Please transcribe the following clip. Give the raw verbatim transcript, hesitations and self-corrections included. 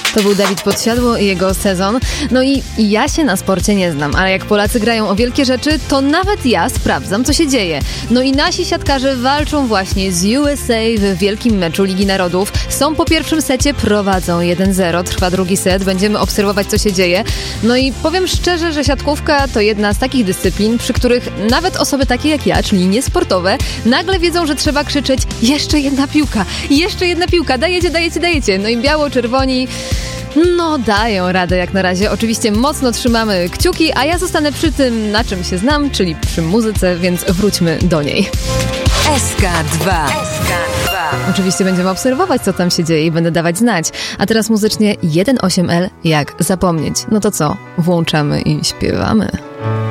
To był Dawid Podsiadło i jego Sezon. No i ja się na sporcie nie znam, ale jak Polacy grają o wielkie rzeczy, to nawet ja sprawdzam, co się dzieje. No i nasi siatkarze walczą właśnie z U S A w wielkim meczu Ligi Narodów. Są po pierwszym secie, prowadzą jeden zero, trwa drugi set, będziemy obserwować, co się dzieje. No i powiem szczerze, że siatkówka to jedna z takich dyscyplin, przy których nawet osoby takie jak ja, czyli niesportowe, nagle wiedzą, że trzeba krzyczeć: jeszcze jedna piłka, jeszcze jedna piłka, dajecie, dajecie, dajecie. No i biało-czerwoni no dają radę jak na razie. Oczywiście mocno trzymamy kciuki, a ja zostanę przy tym, na czym się znam, czyli przy muzyce, więc wróćmy do niej. S K dwa. S K dwa. Oczywiście będziemy obserwować, co tam się dzieje i będę dawać znać. A teraz muzycznie jeden osiem L, jak zapomnieć. No to co? Włączamy i śpiewamy.